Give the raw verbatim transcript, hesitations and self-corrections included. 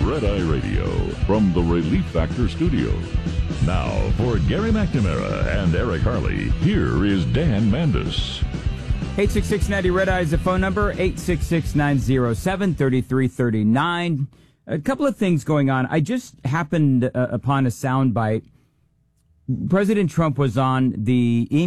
Red Eye Radio from the Relief Factor Studios. Now, for Gary McNamara and Eric Harley, here is Dan Mandis. eight six six, ninety Red Eye is the phone number, eight six six, nine zero seven, three three three nine. A couple of things going on. I just happened uh, upon a soundbite. President Trump was on the